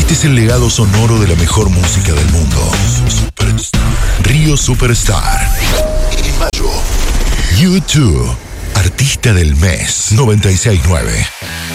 Este es el legado sonoro de la mejor música del mundo. Río Superstar. En mayo, U2, Artista del Mes 96.9.